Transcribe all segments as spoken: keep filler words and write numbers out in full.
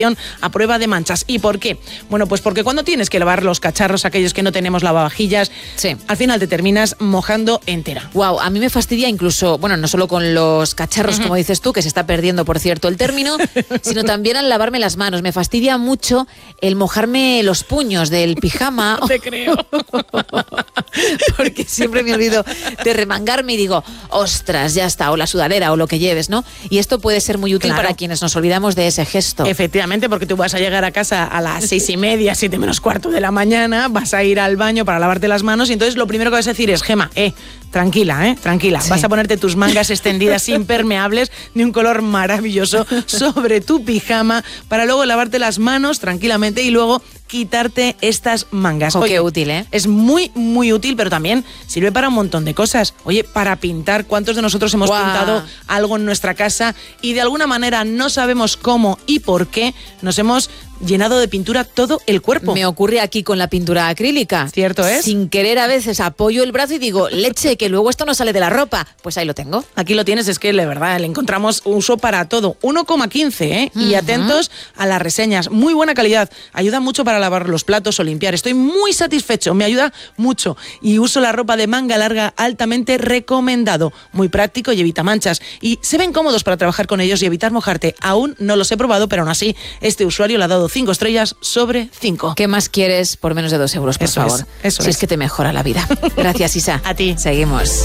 a prueba de manchas. ¿Y por qué? Bueno, pues porque cuando tienes que lavar los cacharros, aquellos que no tenemos lavavajillas, sí. al final te terminas mojando entera. Wow, a mí me fastidia incluso, bueno, no solo con los cacharros, uh-huh. como dices tú, que se está perdiendo, por cierto, el término, sino también al lavarme las manos. Me fastidia mucho el mojarme los puños del pijama. No te creo. Porque siempre me olvido de remangarme y digo, ostras, ya está, o la sudadera o lo que lleves, ¿no? Y esto puede ser muy útil claro. para quienes nos olvidamos de ese gesto. Efectivamente, porque tú vas a llegar a casa a las seis y media, siete menos cuarto de la mañana, vas a ir al baño para lavarte las manos y entonces lo primero que vas a decir es, Gema, eh, tranquila, eh, tranquila, sí. vas a ponerte tus mangas extendidas impermeables de un color maravilloso sobre tu pijama para luego lavarte las manos tranquilamente y luego quitarte estas mangas. Oh, Oye, qué útil, ¿eh? Es muy, muy útil, pero también sirve para un montón de cosas. Oye, para pintar, ¿cuántos de nosotros hemos Guau. pintado algo en nuestra casa y de alguna manera no sabemos cómo y por qué nos hemos llenado de pintura todo el cuerpo? Me ocurre aquí con la pintura acrílica. ¿Cierto es? Sin querer a veces apoyo el brazo y digo, leche, que luego esto no sale de la ropa. Pues ahí lo tengo. Aquí lo tienes, es que de verdad le encontramos uso para todo. uno coma quince, ¿eh? Uh-huh. Y atentos a las reseñas. Muy buena calidad. Ayuda mucho para lavar los platos o limpiar. Estoy muy satisfecho, me ayuda mucho. Y uso la ropa de manga larga altamente recomendado. Muy práctico y evita manchas. Y se ven cómodos para trabajar con ellos y evitar mojarte. Aún no los he probado, pero aún así, este usuario le ha dado cinco estrellas sobre cinco. ¿Qué más quieres por menos de dos euros, por eso favor? Es, eso si es. es que te mejora la vida. Gracias, Isa. A ti. Seguimos.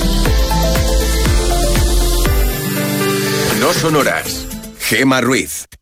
No Sonoras. Gema Ruiz.